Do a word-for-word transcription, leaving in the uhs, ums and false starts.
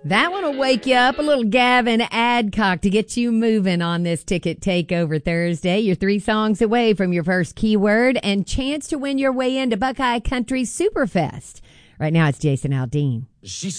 That one will wake you up. A little Gavin Adcock to get you moving on this Ticket Takeover Thursday. You're three songs away from your first keyword and chance to win your way into Buckeye Country Superfest. Right now, it's Jason Aldean. She